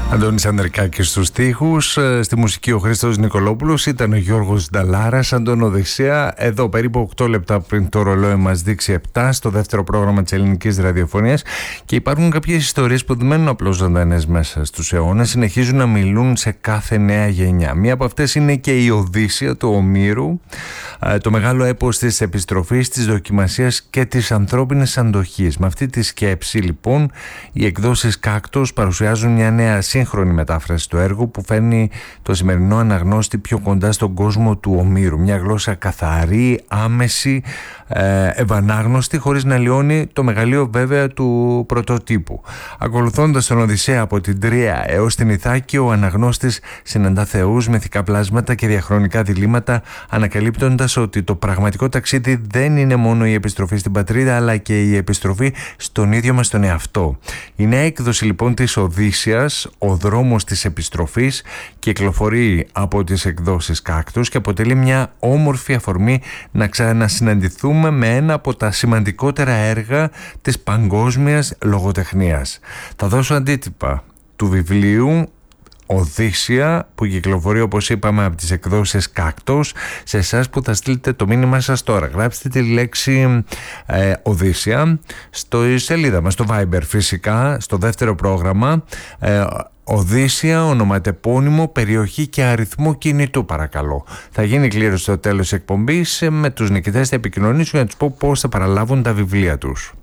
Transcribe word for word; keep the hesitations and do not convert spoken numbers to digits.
Αντώνης Ανδρικάκης στους στίχους, στη μουσική ο Χρήστος Νικολόπουλος, ήταν ο Γιώργος Νταλάρας, Αντών Οδυσσέα. Εδώ περίπου οκτώ λεπτά πριν το ρολόι μας δείξει επτά στο δεύτερο πρόγραμμα της ελληνικής ραδιοφωνίας, και υπάρχουν κάποιες ιστορίες που δεν μένουν απλώς ζωντανές μέσα στους αιώνες, συνεχίζουν να μιλούν σε κάθε νέα γενιά. Μία από αυτές είναι και η Οδύσσεια του Ομήρου, το μεγάλο έπος της επιστροφής, της δοκιμασίας και της ανθρώπινης αντοχής. Με αυτή τη σκέψη λοιπόν οι εκδόσεις Κάκτος παρουσιάζουν μια νέα σύγχρονη μετάφραση του έργου που φέρνει το σημερινό αναγνώστη πιο κοντά στον κόσμο του Ομήρου. Μια γλώσσα καθαρή, άμεση, ε, ευανάγνωστη, χωρίς να λιώνει το μεγαλείο βέβαια του πρωτοτύπου. Ακολουθώντας τον Οδυσσέα από την Τρία έως την Ηθάκη, ο αναγνώστης συναντά θεούς, μυθικά πλάσματα και διαχρονικά διλήμματα, ανακαλύπτοντας ότι το πραγματικό ταξίδι δεν είναι μόνο η επιστροφή στην πατρίδα, αλλά και η επιστροφή στον ίδιο μας τον εαυτό. Η νέα έκδοση λοιπόν της Οδύσσειας, ο δρόμος της επιστροφής, κυκλοφορεί από τις εκδόσεις Κάκτους και αποτελεί μια όμορφη αφορμή να ξανασυναντηθούμε με ένα από τα σημαντικότερα έργα της παγκόσμιας λογοτεχνίας. Θα δώσω αντίτυπα του βιβλίου Οδύσσεια που κυκλοφορεί, όπως είπαμε, από τις εκδόσεις Κάκτος, σε εσάς που θα στείλετε το μήνυμα σας τώρα. Γράψτε τη λέξη ε, Οδύσσεια στο σελίδα μας, στο Viber φυσικά, στο δεύτερο πρόγραμμα. ε, Οδύσσεια, ονοματεπώνυμο, περιοχή και αριθμό κινητού παρακαλώ. Θα γίνει κλήρωση στο τέλος της εκπομπής. Με τους νικητές θα επικοινωνήσω για να τους πω πώς θα παραλάβουν τα βιβλία τους.